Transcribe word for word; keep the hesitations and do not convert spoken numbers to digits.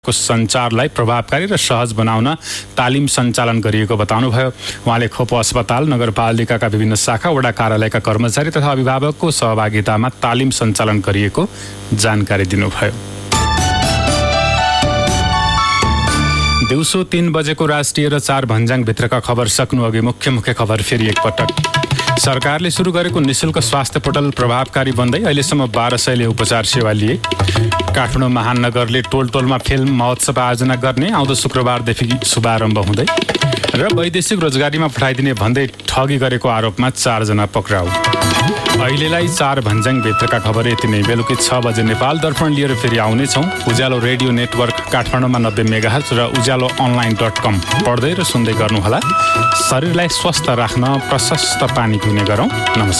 को सञ्चारलाई प्रभावकारी र सहज बनाउन तालिम सञ्चालन गरिएको बताउनुभयो। उहाँले खोप अस्पताल, नगरपालिकाका विभिन्न शाखा, वडा कार्यालयका कर्मचारी तथा अभिभावकको सहभागितामा तालिम सञ्चालन गरिएको जानकारी दिनुभयो। दिउँसो तीन बजेको राष्ट्रिय र चार भन्ज्याङभित्रका खबर सक्नु अघि मुख्य मुख्य खबर फेरि एकपटक। सरकारले सुरु गरेको निशुल्क स्वास्थ्य पोर्टल प्रभावकारी बन्दै अहिलेसम्म बाह्र सयले उपचार सेवा लिए। काठमाडौँ महानगरले टोल टोलमा फिल्म महोत्सव आयोजना गर्ने आउँदो शुक्रबारदेखि शुभारम्भ हुँदै र वैदेशिक रोजगारीमा पठाइदिने भन्दै ठगी गरेको आरोपमा चारजना पक्राउ। अहिलेलाई चार भन्ज्याङभित्रका खबर यति नै। बेलुकी छ बजे नेपाल दर्पण लिएर फेरि आउनेछौँ। उज्यालो रेडियो नेटवर्क काठमाडौँमा नब्बे मेगाहर्ज र उज्यालो अनलाइन डट कम पढ्दै र सुन्दै गर्नुहोला। शरीरलाई स्वस्थ राख्न प्रशस्त पानी पिउने गरौँ। नमस्कार।